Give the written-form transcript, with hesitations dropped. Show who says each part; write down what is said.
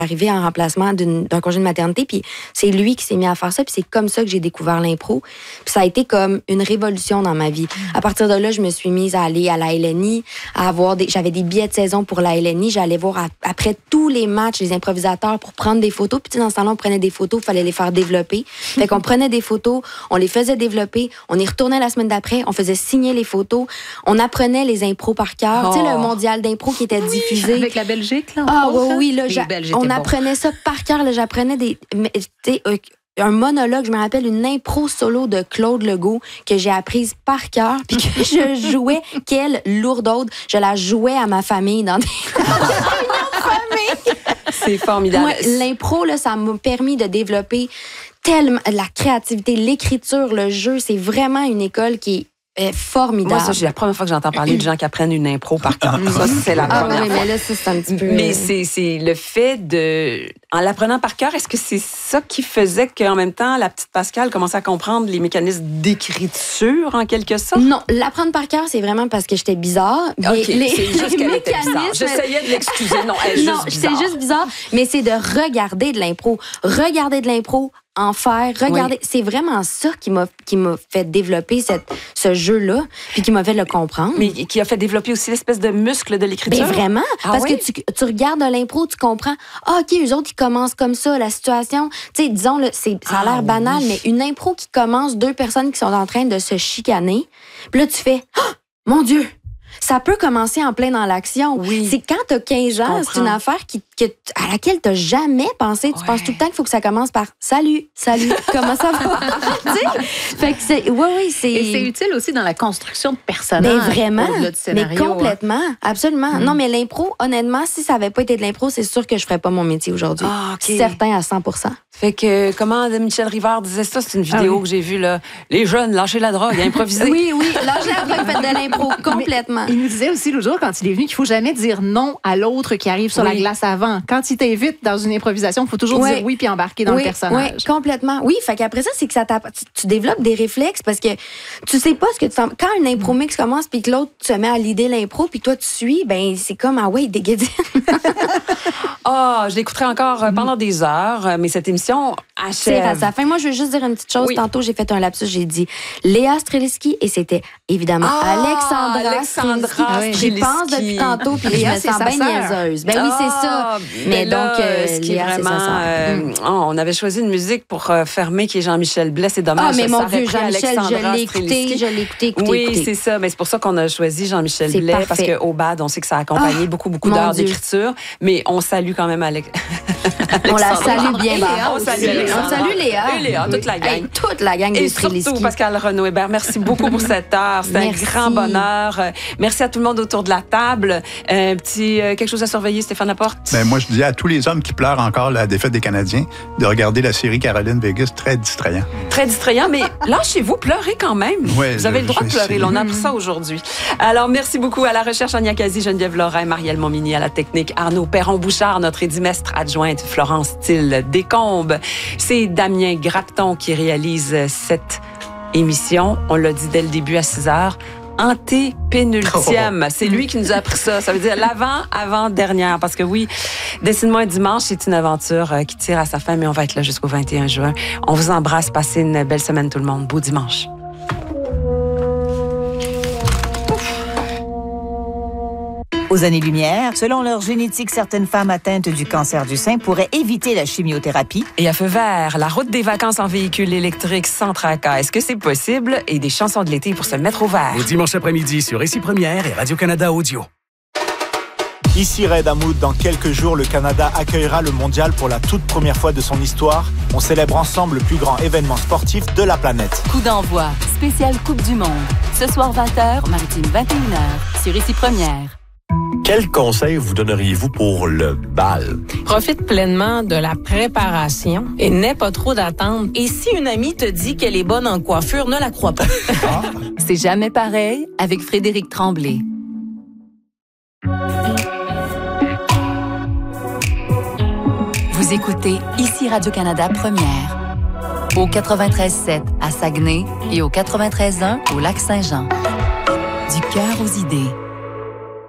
Speaker 1: arrivé en remplacement d'un congé de maternité, puis c'est lui qui s'est mis à faire ça, puis c'est comme ça que j'ai découvert l'impro. Puis ça a été comme une révolution dans ma vie. À partir de là, je me suis mise à aller à la LNI, j'avais des billets de saison pour la LNI, j'allais voir après tous les matchs les improvisateurs pour prendre des photos, puis dans ce temps-là, on prenait des photos, il fallait les faire développer. Fait qu'on prenait des photos, on les faisait développer, on y retournait la semaine d'après, on faisait signer les photos, on apprenait les impros par cœur. Tu sais, le mondial d'impro qui était diffusé.
Speaker 2: Avec la Belgique, là.
Speaker 1: Oui, là, on apprenait ça par cœur. Là, j'apprenais un monologue, je me rappelle une impro solo de Claude Legault que j'ai apprise par cœur, puis que je jouais, quelle lourdaude, je la jouais à ma famille dans des
Speaker 3: C'est formidable.
Speaker 1: Ouais, l'impro, là, ça m'a permis de développer tellement la créativité, l'écriture, le jeu. C'est vraiment une école qui est formidable.
Speaker 3: Moi, ça, c'est la première fois que j'entends parler de gens qui apprennent une impro par cœur. Ça, c'est la première fois.
Speaker 1: Mais là, ça, c'est un petit peu...
Speaker 3: Mais c'est le fait de... En l'apprenant par cœur, est-ce que c'est ça qui faisait qu'en même temps, la petite Pascale commençait à comprendre les mécanismes d'écriture, en quelque sorte?
Speaker 1: Non, l'apprendre par cœur, c'est vraiment parce que j'étais bizarre.
Speaker 3: OK, c'est juste qu'elle était bizarre. J'essayais de l'excuser. Non, elle est juste bizarre.
Speaker 1: C'est juste bizarre, mais c'est de regarder de l'impro. Regarder de l'impro, en faire, regarder. Oui. C'est vraiment ça qui m'a fait développer ce jeu-là, puis qui m'a fait le comprendre.
Speaker 3: Mais qui a fait développer aussi l'espèce de muscle de l'écriture?
Speaker 1: Ben vraiment, parce que tu regardes de l'impro, tu comprends, OK, eux autres, ils commencent comme ça, la situation, tu sais, disons, là, ça a l'air banal, mais une impro qui commence, 2 personnes qui sont en train de se chicaner, puis là, tu fais, oh, mon Dieu! Ça peut commencer en plein dans l'action. Oui. C'est quand t'as 15 ans, c'est une affaire à laquelle t'as jamais pensé. Tu penses tout le temps qu'il faut que ça commence par « Salut, comment ça va? » Fait que c'est... Oui, c'est...
Speaker 2: Et c'est utile aussi dans la construction de personnages.
Speaker 1: Mais vraiment,
Speaker 2: au-delà du scénario,
Speaker 1: mais complètement, absolument. Non, mais l'impro, honnêtement, si ça avait pas été de l'impro, c'est sûr que je ferais pas mon métier aujourd'hui. Okay. Certain à 100%.
Speaker 3: Fait que, comment Michel Rivard disait ça? C'est une vidéo que j'ai vue, là. Les jeunes, lâchez la drogue, improvisez.
Speaker 1: Oui, lâchez la drogue, faites de l'impro, complètement.
Speaker 2: Il nous disait aussi l'autre jour, quand il est venu, qu'il faut jamais dire non à l'autre qui arrive sur la glace avant. Quand il t'invite dans une improvisation, il faut toujours dire oui puis embarquer dans le personnage.
Speaker 1: Oui, complètement. Oui, fait qu'après ça, c'est que tu développes des réflexes parce que tu sais pas ce que tu sens. Quand une impro mix commence puis que l'autre se met à l'idée l'impro puis toi tu suis, ben c'est comme déguédine.
Speaker 3: Je l'écouterai encore pendant des heures, mais cette émission achève.
Speaker 1: C'est à sa fin. Moi, je veux juste dire une petite chose. Oui. Tantôt, j'ai fait un lapsus, j'ai dit Léa Streliski et c'était évidemment Alexandra Streliski. J'y pense depuis tantôt puis je me sens bien niaiseuse. Ben oui, c'est ça.
Speaker 3: Mais donc, Léa, c'est ça. On avait choisi une musique pour fermer qui est Jean-Michel Blais. C'est dommage.
Speaker 1: Mais mon Dieu, Jean-Michel, je l'ai écouté.
Speaker 3: Oui, c'est ça. Mais c'est pour ça qu'on a choisi Jean-Michel Blais parce qu'au BAD, on sait que ça a accompagné beaucoup d'heures d'écriture. Mais on salue quand même
Speaker 1: on la salue bien.
Speaker 3: On salue
Speaker 1: Léa.
Speaker 3: Et Léa, toute la gang.
Speaker 1: Toute la gang des Streliski.
Speaker 3: Et surtout Pascal Renaud-Hébert. Merci beaucoup pour cette heure. C'est un grand bonheur. Merci à tout le monde autour de la table. Quelque chose à surveiller, Stéphane Laporte?
Speaker 4: Ben, moi, je dis à tous les hommes qui pleurent encore la défaite des Canadiens de regarder la série Caroline Vegas, très distrayant.
Speaker 1: Très distrayant, mais lâchez-vous, pleurez quand même.
Speaker 4: Ouais,
Speaker 1: vous avez le droit de pleurer. Là, on a appris ça aujourd'hui. Alors, merci beaucoup à la recherche, Ania Kazi, Geneviève Lorrain, Marielle Montmini, à la technique, Arnaud Perron-Bouchard, notre édimestre adjointe, Florence Thill-Descombes. C'est Damien Grapton qui réalise cette émission. On l'a dit dès le début à 6 heures. Antépénultième. C'est lui qui nous a appris ça. Ça veut dire l'avant-avant-dernière. Parce que oui, Dessine-moi un dimanche, c'est une aventure qui tire à sa fin, mais on va être là jusqu'au 21 juin. On vous embrasse. Passez une belle semaine tout le monde. Beau dimanche.
Speaker 5: Aux années-lumière, selon leur génétique, certaines femmes atteintes du cancer du sein pourraient éviter la chimiothérapie.
Speaker 3: Et à feu vert, la route des vacances en véhicule électrique sans tracas. Est-ce que c'est possible? Et des chansons de l'été pour se mettre au vert.
Speaker 6: Au dimanche après-midi sur Récit Première et Radio-Canada Audio.
Speaker 7: Ici Red Hamoud, dans quelques jours, le Canada accueillera le mondial pour la toute première fois de son histoire. On célèbre ensemble le plus grand événement sportif de la planète.
Speaker 8: Coup d'envoi, spécial Coupe du Monde. Ce soir 20h, maritime 21h, sur Récit Première.
Speaker 9: Quel conseil vous donneriez-vous pour le bal?
Speaker 10: Profite pleinement de la préparation et n'aie pas trop d'attente. Et si une amie te dit qu'elle est bonne en coiffure, ne la crois pas.
Speaker 8: C'est jamais pareil avec Frédéric Tremblay. Vous écoutez ici Radio-Canada Première. Au 93.7 à Saguenay et au 93.1 au Lac-Saint-Jean. Du cœur aux idées.